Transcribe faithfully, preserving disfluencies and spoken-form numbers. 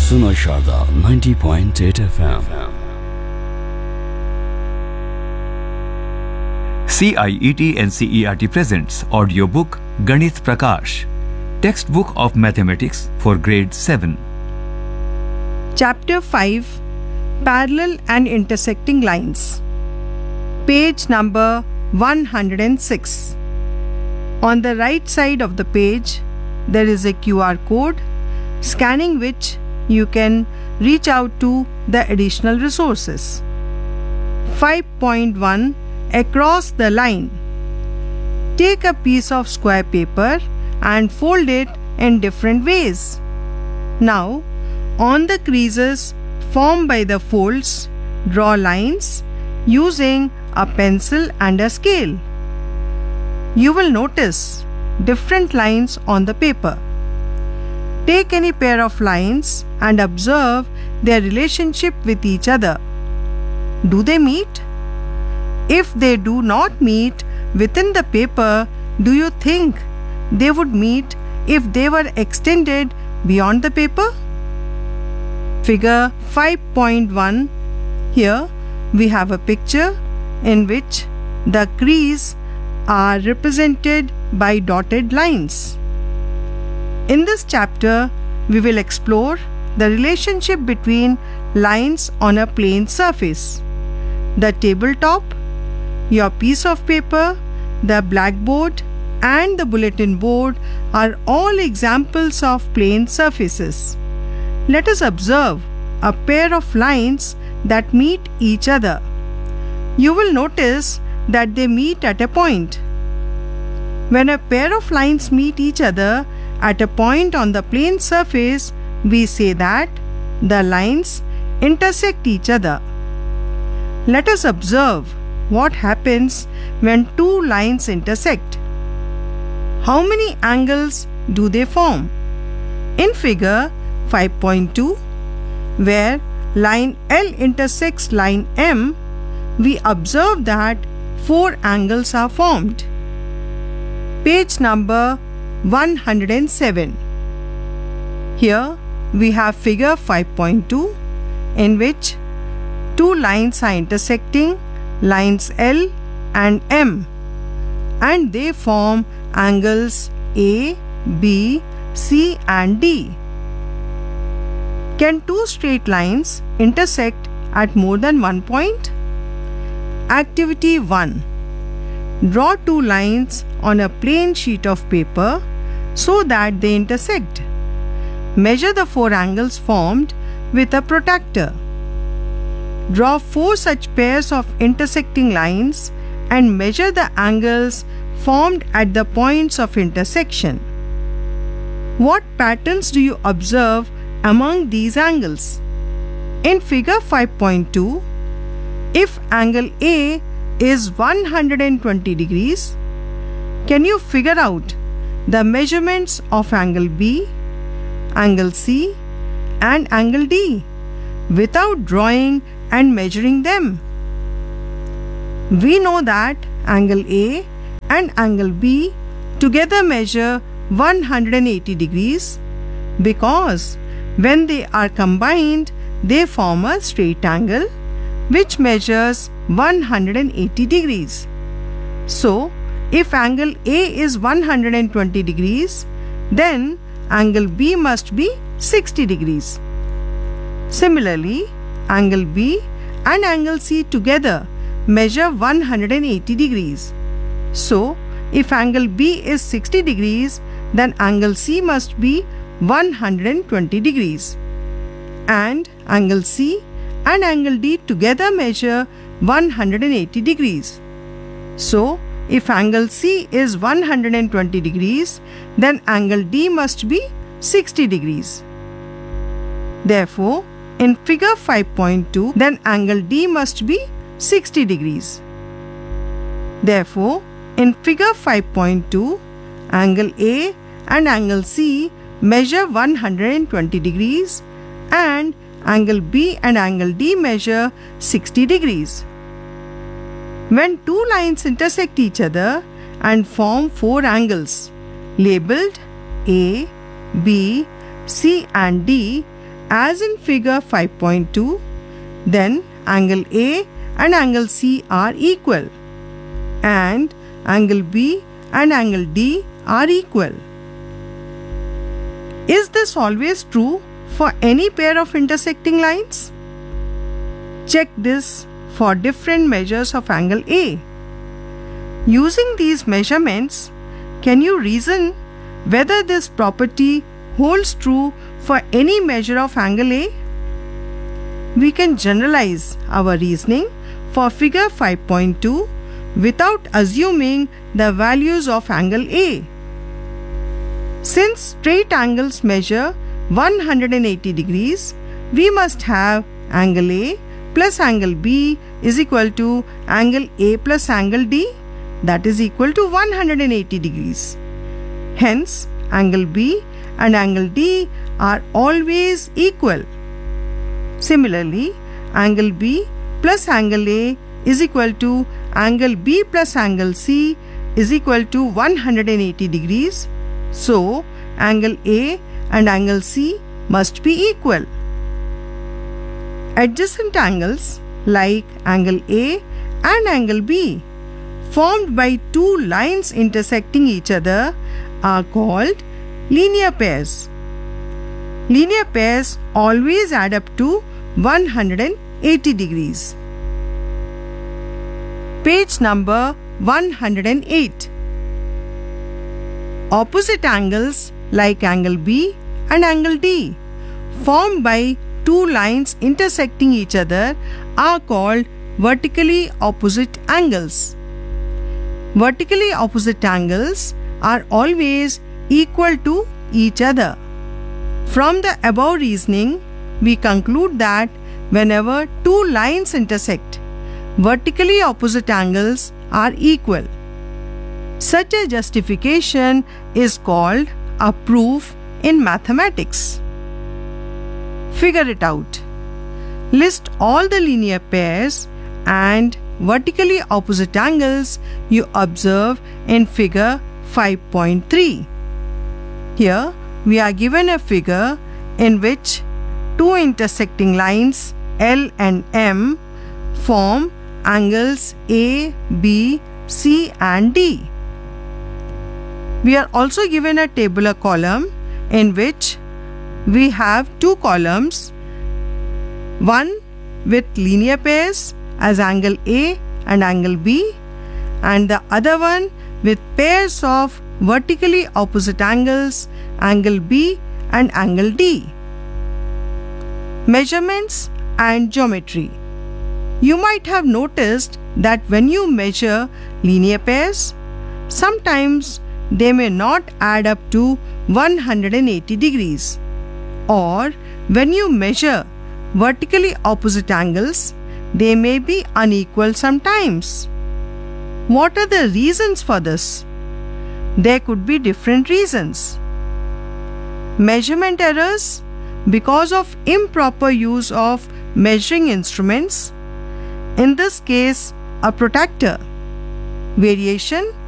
सुनो Sharda ninety point eight F M. C I E T N C E R T presents audiobook Ganit Prakash, textbook of mathematics for grade seven. Chapter five, Parallel and Intersecting Lines. Page number one hundred six. On the right side of the page, there is a Q R code, scanning which you can reach out to the additional resources. five point one, Across the line. Take a piece of square paper and fold it in different ways. Now, on the creases formed by the folds, draw lines using a pencil and a scale. You will notice different lines on the paper. Take any pair of lines and observe their relationship with each other. Do they meet? If they do not meet within the paper, do you think they would meet if they were extended beyond the paper? Figure five point one. Here we have a picture in which the crease are represented by dotted lines. In this chapter, we will explore the relationship between lines on a plane surface. The tabletop, your piece of paper, the blackboard, and the bulletin board are all examples of plane surfaces. Let us observe a pair of lines that meet each other. You will notice that they meet at a point. When a pair of lines meet each other at a point on the plane surface, we say that the lines intersect each other. Let us observe what happens when two lines intersect. How many angles do they form? In figure five point two, where line L intersects line M, we observe that four angles are formed. Page number one hundred seven. Here we have figure five point two, in which two lines are intersecting, lines L and M, and they form angles A, B, C and D. Can two straight lines intersect at more than one point? Activity one. Draw two lines on a plain sheet of paper so that they intersect. Measure the four angles formed with a protractor. Draw four such pairs of intersecting lines and measure the angles formed at the points of intersection. What patterns do you observe among these angles? In figure five point two, if angle A is one hundred twenty degrees, can you figure out the measurements of angle B, angle C and angle D without drawing and measuring them? We know that angle A and angle B together measure one hundred eighty degrees because when they are combined, they form a straight angle which measures one hundred eighty degrees. So, if angle A is one hundred twenty degrees, then angle B must be sixty degrees. Similarly, angle B and angle C together measure one hundred eighty degrees. So, if angle B is sixty degrees, then angle C must be one hundred twenty degrees. And angle C and angle D together measure one hundred eighty degrees. So, if angle C is one hundred twenty degrees, then angle D must be sixty degrees. Therefore, in figure five point two, then angle D must be sixty degrees. Therefore, in figure five point two, angle A and angle C measure one hundred twenty degrees and angle B and angle D measure sixty degrees. When two lines intersect each other and form four angles labeled A, B, C and D, as in figure five point two, then angle A and angle C are equal, and angle B and angle D are equal. Is this always true for any pair of intersecting lines? Check this for different measures of angle A. Using these measurements, can you reason whether this property holds true for any measure of angle A? We can generalize our reasoning for figure five point two without assuming the values of angle A. Since straight angles measure one hundred eighty degrees, we must have angle A plus angle B is equal to angle A plus angle D, that is equal to one hundred eighty degrees. Hence, angle B and angle D are always equal. Similarly, angle B plus angle A is equal to angle B plus angle C is equal to one hundred eighty degrees. So, angle A and angle C must be equal. Adjacent angles like angle A and angle B formed by two lines intersecting each other are called linear pairs. Linear pairs always add up to one hundred eighty degrees. Page number one hundred eight. Opposite angles like angle B and angle D formed by two lines intersecting each other are called vertically opposite angles. Vertically opposite angles are always equal to each other. From the above reasoning, we conclude that whenever two lines intersect, vertically opposite angles are equal. Such a justification is called a proof in mathematics. Figure it out. List all the linear pairs and vertically opposite angles you observe in figure five point three. Here we are given a figure in which two intersecting lines L and M form angles A, B, C and D. We are also given a tabular column in which we have two columns, one with linear pairs as angle A and angle B, and the other one with pairs of vertically opposite angles, angle B and angle D. Measurements and geometry. You might have noticed that when you measure linear pairs, sometimes they may not add up to one hundred eighty degrees, or when you measure vertically opposite angles, they may be unequal sometimes. What are the reasons for this? There could be different reasons. Measurement errors because of improper use of measuring instruments, in this case a protractor. Variation